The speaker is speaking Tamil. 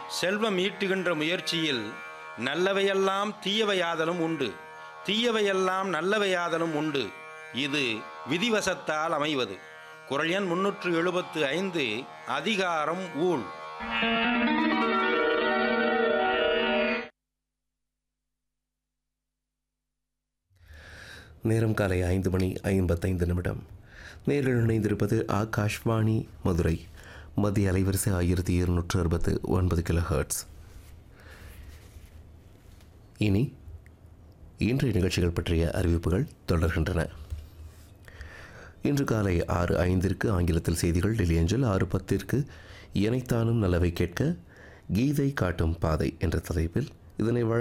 செல்வம் ஈட்டுகின்ற முயற்சியில் நல்லவையெல்லாம் தீயவையாதலும் உண்டு, தீயவையெல்லாம் நல்லவையாதலும் உண்டு. இது விதிவசத்தால் அமைவது. குறள் எண் 375. அதிகாரம் ஊழ். நேரம் காலை 5:55. நேரில் இணைந்திருப்பது ஆகாஷ்வாணி மதுரை. மத்திய அலைவரிசை 1269 கிலோஹெர்ட்ஸ். இனி இன்றைய நிகழ்ச்சிகள் பற்றிய அறிவிப்புகள் தொடர்கின்றன. இன்று காலை 6:05 ஆங்கிலத்தில் செய்திகள் டெல்லி அஞ்சல். 6:10 இணைத்தானும் நல்லவை கேட்க கீதை காட்டும் பாதை என்ற தலைப்பில் இதனை